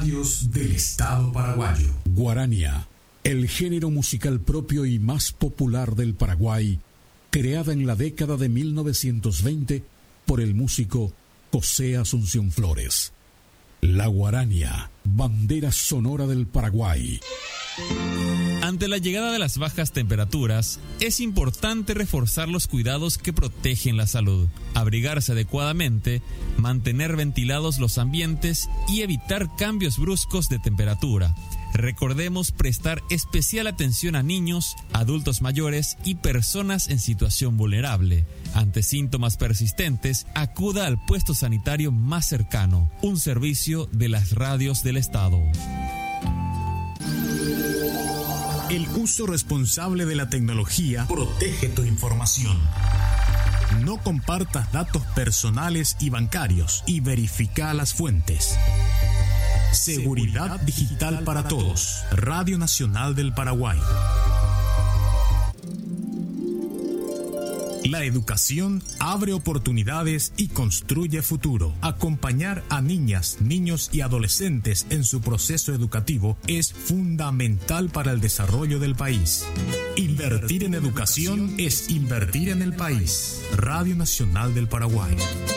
radios del Estado paraguayo. Guarania, el género musical propio y más popular del Paraguay, creada en la década de 1920 por el músico José Asunción Flores. La guarania, bandera sonora del Paraguay. Ante la llegada de las bajas temperaturas, es importante reforzar los cuidados que protegen la salud, abrigarse adecuadamente, mantener ventilados los ambientes y evitar cambios bruscos de temperatura. Recordemos prestar especial atención a niños, adultos mayores y personas en situación vulnerable. Ante síntomas persistentes, acuda al puesto sanitario más cercano, un servicio de las radios del Estado. El uso responsable de la tecnología protege tu información. No compartas datos personales y bancarios y verifica las fuentes. Seguridad digital para todos. Radio Nacional del Paraguay. La educación abre oportunidades y construye futuro. Acompañar a niñas, niños y adolescentes en su proceso educativo es fundamental para el desarrollo del país. Invertir en educación es invertir en el país. Radio Nacional del Paraguay.